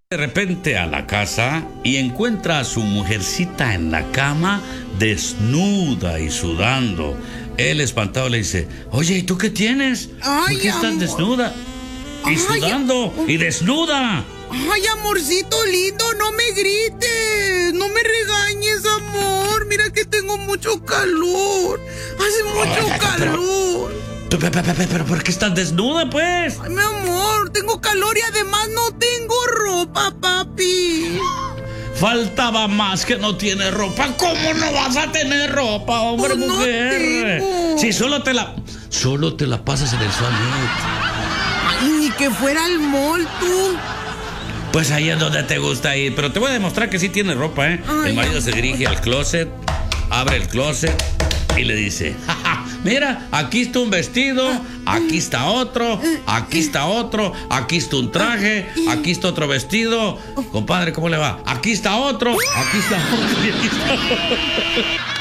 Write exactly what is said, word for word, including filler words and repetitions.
De repente a la casa y encuentra a su mujercita en la cama, desnuda y sudando. Él, espantado, le dice: oye, ¿y tú qué tienes? Ay, ¿Por qué estás amor. desnuda? Y Ay, sudando am- y desnuda. Ay, amorcito lindo, no me grites, no me regañes, amor. Mira que tengo mucho calor. Hace mucho Ay, calor. Pero, pero, pero, pero, ¿por qué estás desnuda, pues? Ay, mi amor, tengo calor y además no tengo ropa, papi. Faltaba más que no tiene ropa. ¿Cómo no vas a tener ropa, hombre, Pues no mujer? tengo. Si solo te la... Solo te la pasas en el suanet. Ay, ni que fuera al mall, tú. Pues ahí es donde te gusta ir. Pero te voy a demostrar que sí tiene ropa, ¿eh? Ay, El marido se amor. dirige al closet, abre el closet y le dice: "Ja, ja, mira, aquí está un vestido, aquí está otro, aquí está otro, aquí está un traje, aquí está otro vestido. Compadre, ¿cómo le va? Aquí está otro, aquí está otro y aquí está otro".